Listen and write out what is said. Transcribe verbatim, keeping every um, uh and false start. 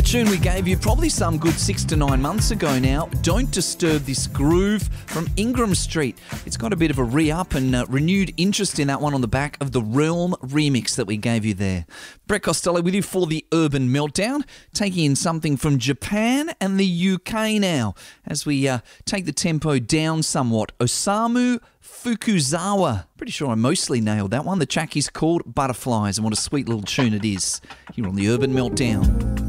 tune we gave you probably some good six to nine months ago now. Don't Disturb This Groove from Ingram Street. It's got a bit of a re-up and uh, renewed interest in that one on the back of the Realm remix that we gave you there. Brett Costello with you for the Urban Meltdown, taking in something from Japan and the U K now as we uh, take the tempo down somewhat. Osamu Fukuzawa. Pretty sure I mostly nailed that one. The track is called Butterflies, and what a sweet little tune it is here on the Urban Meltdown.